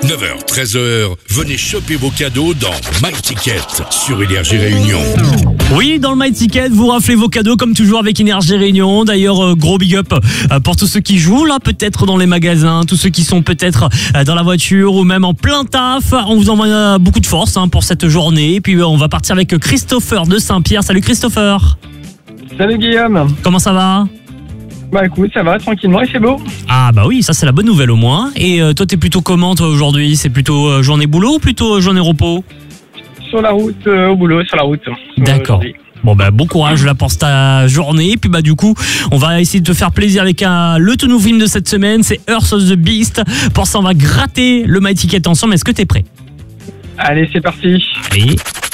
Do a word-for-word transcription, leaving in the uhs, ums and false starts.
neuf heures treize heures, venez choper vos cadeaux dans My Ticket sur Énergie Réunion. Oui, dans le My Ticket, vous raflez vos cadeaux comme toujours avec Énergie Réunion. D'ailleurs, euh, gros big up euh, pour tous ceux qui jouent là, peut-être dans les magasins, tous ceux qui sont peut-être euh, dans la voiture ou même en plein taf. On vous envoie euh, beaucoup de force hein, pour cette journée. Et puis euh, on va partir avec Christopher de Saint-Pierre. Salut Christopher. Salut Guillaume. Comment ça va ? Bah écoute, ça va tranquillement et c'est beau. Ah bah oui, ça c'est la bonne nouvelle au moins. Et euh, toi t'es plutôt comment toi aujourd'hui ? C'est plutôt euh, journée boulot ou plutôt euh, journée repos ? Sur la route, euh, au boulot, sur la route. euh, D'accord. aujourd'hui. Bon bah bon courage là pour ta journée. Et puis bah du coup, on va essayer de te faire plaisir avec un, le tout nouveau film de cette semaine, c'est Earth of the Beast. Pour ça, on va gratter le My Ticket ensemble. Est-ce que t'es prêt ? Allez, c'est parti. Allez.